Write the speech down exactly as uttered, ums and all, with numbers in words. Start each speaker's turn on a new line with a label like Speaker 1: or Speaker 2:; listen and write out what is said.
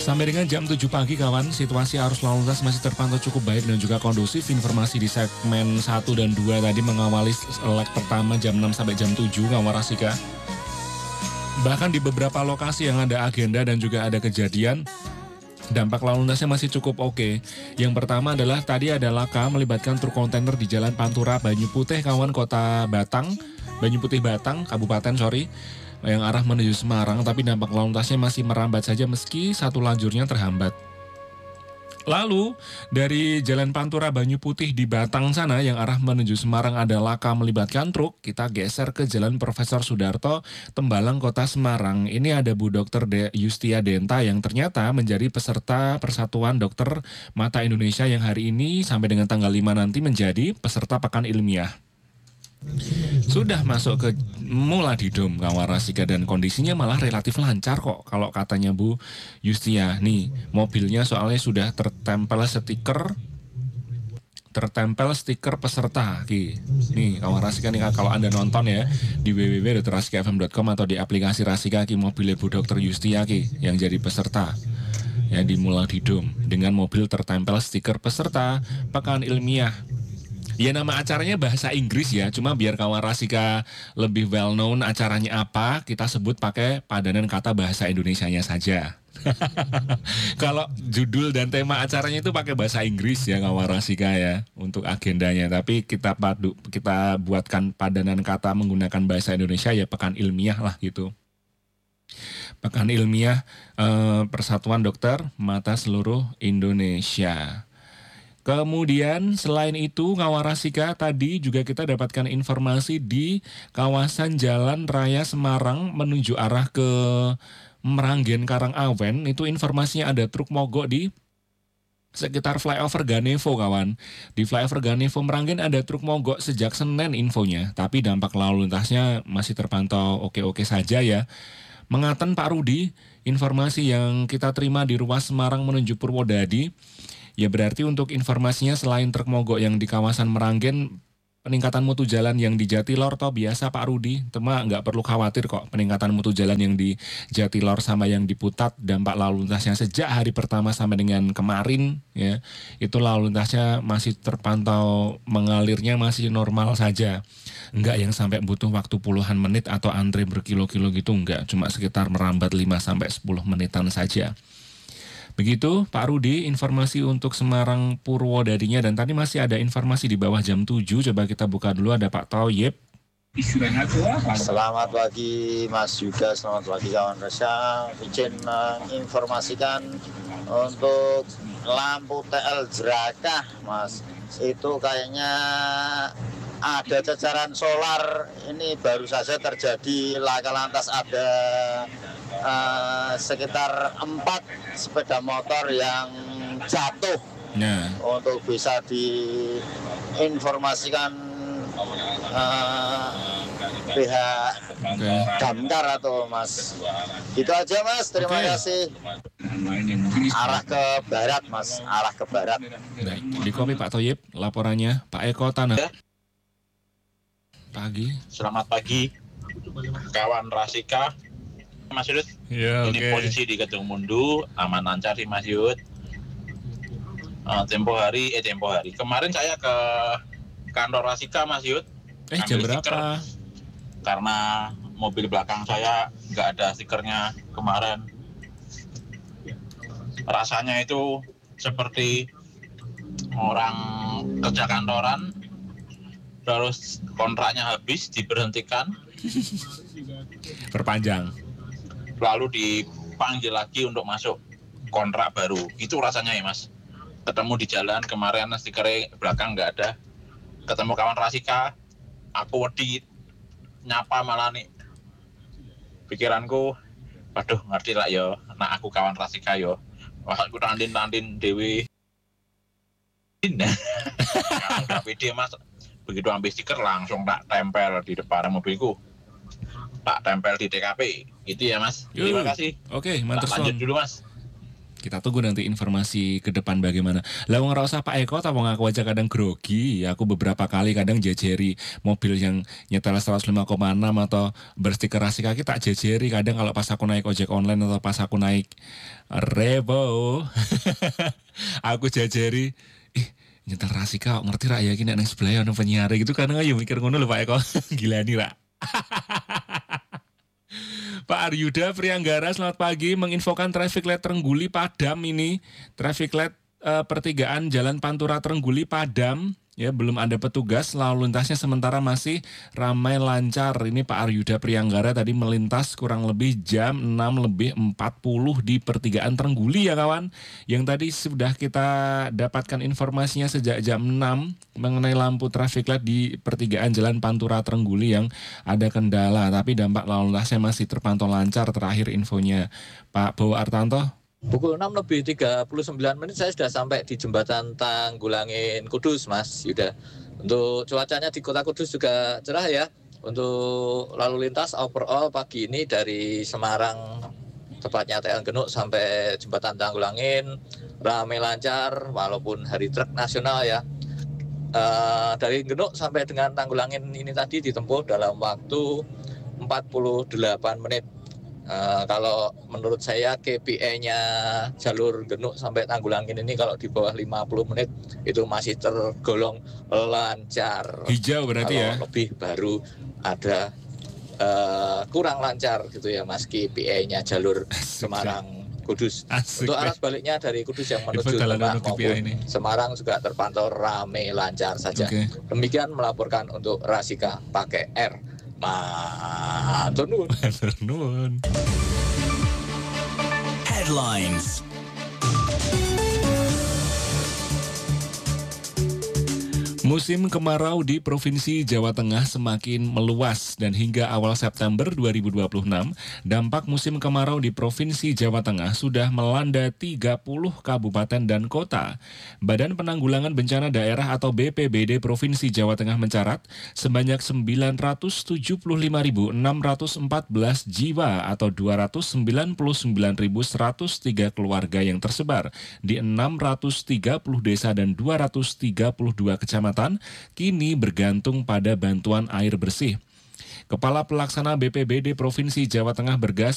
Speaker 1: Sampai dengan jam tujuh pagi kawan, situasi arus lalu lintas masih terpantau cukup baik dan juga kondusif. Informasi di segmen satu dan dua tadi mengawali leg pertama jam enam sampai jam tujuh kawan Rasika. Bahkan di beberapa lokasi yang ada agenda dan juga ada kejadian, dampak lalu lintasnya masih cukup oke. Yang pertama adalah tadi ada laka melibatkan truk kontainer di Jalan Pantura Banyu Putih kawan, Kota Batang, Banyu Putih Batang, Kabupaten sorry, yang arah menuju Semarang, tapi dampak lalu lintasnya masih merambat saja meski satu lajurnya terhambat. Lalu dari Jalan Pantura Banyu Putih di Batang sana yang arah menuju Semarang ada laka melibatkan truk. Kita geser ke Jalan Profesor Sudarto, Tembalang, Kota Semarang. Ini ada Bu Dokter De Yustia Denta yang ternyata menjadi peserta Persatuan Dokter Mata Indonesia yang hari ini sampai dengan tanggal lima nanti menjadi peserta Pekan Ilmiah. Sudah masuk ke Muladidom kawan Rasika dan kondisinya malah relatif lancar kok kalau katanya Bu Yustia. Nih mobilnya soalnya sudah tertempel stiker tertempel stiker peserta Ki. Nih kawan Rasika nih kalau Anda nonton ya di w w w titik rasika f m titik com atau di aplikasi Rasika Ki, mobilnya Bu Dokter Yustia Ki yang jadi peserta ya di Muladidom dengan mobil tertempel stiker peserta Pekan Ilmiah. Ya nama acaranya bahasa Inggris ya, cuma biar kawan Rasika lebih well known acaranya apa, kita sebut pakai padanan kata bahasa Indonesianya saja. Kalau judul dan tema acaranya itu pakai bahasa Inggris ya kawan Rasika ya untuk agendanya, tapi kita padu kita buatkan padanan kata menggunakan bahasa Indonesia ya Pekan Ilmiah lah gitu. Pekan Ilmiah eh, Persatuan Dokter Mata Seluruh Indonesia. Kemudian selain itu kawan Rasika tadi juga kita dapatkan informasi di kawasan Jalan Raya Semarang menuju arah ke Meranggen Karangawen, itu informasinya ada truk mogok di sekitar flyover Ganevo kawan. Di flyover Ganevo Meranggen ada truk mogok sejak Senin infonya, tapi dampak lalu lintasnya masih terpantau oke-oke saja ya. Mengaten Pak Rudi, informasi yang kita terima di ruas Semarang menuju Purwodadi, ya berarti untuk informasinya selain truk mogok yang di kawasan Meranggen, peningkatan mutu jalan yang di Jatilor toh biasa Pak Rudi, cuma nggak perlu khawatir kok peningkatan mutu jalan yang di Jatilor sama yang di Putat, dampak lalu lintasnya sejak hari pertama sampai dengan kemarin ya, itu lalu lintasnya masih terpantau mengalirnya masih normal saja. Enggak yang sampai butuh waktu puluhan menit atau antre berkilo-kilo gitu, enggak, cuma sekitar merambat lima sampai sepuluh menitan saja. Begitu Pak Rudi informasi untuk Semarang Purwodadinya, dan tadi masih ada informasi di bawah jam tujuh, coba kita buka dulu ada Pak Toyib.
Speaker 2: Selamat pagi Mas Yuda, selamat pagi kawan Rasa. Izin menginformasikan untuk lampu T L Jerakah Mas, itu kayaknya ada cacaran solar, ini baru saja terjadi laka lantas ada Uh, sekitar empat sepeda motor yang jatuh. Nah, untuk bisa diinformasikan uh, pihak okay. Damkar atau Mas. Itu aja Mas, terima okay. kasih. Arah ke barat Mas, arah ke barat.
Speaker 1: Baik, di kopi Pak Toyib, laporannya Pak Eko Tanah. Ya. Pagi.
Speaker 3: Selamat pagi, kawan Rasika. Mas Yud,
Speaker 1: ya,
Speaker 3: ini
Speaker 1: okay.
Speaker 3: posisi di Kedung Mundu, aman lancar sih Mas Yud. Uh, tempo hari, eh tempo hari. Kemarin saya ke kantor Rasika Mas Yud.
Speaker 1: Eh jam berapa?
Speaker 3: Karena mobil belakang saya nggak ada stikernya kemarin. Rasanya itu seperti orang kerja kantoran, terus kontraknya habis diberhentikan,
Speaker 1: perpanjang.
Speaker 3: Lalu dipanggil lagi untuk masuk kontrak baru. Itu rasanya ya Mas. Ketemu di jalan kemarin stikernya belakang nggak ada. Ketemu kawan Rasika, aku wedi nyapa malah nih. Pikiranku, waduh ngerti lah yo. Nah aku kawan Rasika yo. Wah aku tandin-tandin Dewi. Nah, udah pede Mas. Begitu ambil stiker langsung tak tempel di depan mobilku. Tak tempel di T K P. Itu ya Mas.
Speaker 1: Yuh.
Speaker 3: Terima kasih.
Speaker 1: Oke, okay, mantap.
Speaker 3: Lanjut dulu Mas.
Speaker 1: Kita tunggu nanti informasi ke depan bagaimana. Lah wong ora usah Pak Eko ta wong aku aja kadang grogi. Aku beberapa kali kadang jejeri mobil yang nyetel seratus lima koma enam atau berstiker Rasika kaki tak jejeri kadang kalau pas aku naik ojek online atau pas aku naik Revo. Aku jejeri ih nyetel Rasika ngerti ra ya iki nek nang sebelah ono penyiar gitu kadang ayo mikir ngono lho Pak Eko. Gila nih Ra. Pak Aryuda Prianggara, selamat pagi. Menginfokan traffic light Trengguli padam ini. Traffic light uh, pertigaan Jalan Pantura Trengguli padam. Ya, belum ada petugas, lalu lintasnya sementara masih ramai lancar. Ini Pak Aryuda Prianggara tadi melintas kurang lebih jam enam lebih empat puluh di pertigaan Trengguli ya kawan. Yang tadi sudah kita dapatkan informasinya sejak jam enam mengenai lampu traffic light di pertigaan Jalan Pantura Trengguli yang ada kendala. Tapi dampak lalu lintasnya masih terpantau lancar, terakhir infonya Pak Bowo Artanto.
Speaker 4: Pukul enam lebih tiga puluh sembilan menit saya sudah sampai di jembatan Tanggulangin Kudus, Mas Yuda. Untuk cuacanya di kota Kudus juga cerah ya. Untuk lalu lintas overall pagi ini dari Semarang, tepatnya T L Genuk sampai jembatan Tanggulangin, ramai lancar walaupun hari truk nasional ya. Uh, dari Genuk sampai dengan Tanggulangin ini tadi ditempuh dalam waktu empat puluh delapan menit. Uh, kalau menurut saya K P I-nya jalur Genuk sampai Tanggulangin ini kalau di bawah lima puluh menit itu masih tergolong lancar.
Speaker 1: Hijau berarti
Speaker 4: kalau
Speaker 1: ya?
Speaker 4: Lebih baru ada uh, kurang lancar gitu ya Mas K P I-nya jalur Semarang Kudus.
Speaker 1: Asik,
Speaker 4: untuk arah
Speaker 1: deh.
Speaker 4: baliknya dari Kudus yang menuju
Speaker 1: Info dalam
Speaker 4: Demak
Speaker 1: K P I
Speaker 4: maupun
Speaker 1: ini.
Speaker 4: Semarang juga terpantau ramai lancar saja.
Speaker 1: Oke.
Speaker 4: Demikian melaporkan untuk Rasika pakai R. Matur nuwun.
Speaker 1: Matur nuwun.
Speaker 5: Headlines.
Speaker 1: Musim kemarau di Provinsi Jawa Tengah semakin meluas dan hingga awal September dua ribu dua puluh enam, dampak musim kemarau di Provinsi Jawa Tengah sudah melanda tiga puluh kabupaten dan kota. Badan Penanggulangan Bencana Daerah atau B P B D Provinsi Jawa Tengah mencatat sebanyak sembilan ratus tujuh puluh lima ribu enam ratus empat belas jiwa atau dua ratus sembilan puluh sembilan ribu seratus tiga keluarga yang tersebar di enam ratus tiga puluh desa dan dua ratus tiga puluh dua kecamatan kini bergantung pada bantuan air bersih. Kepala Pelaksana B P B D Provinsi Jawa Tengah Bergas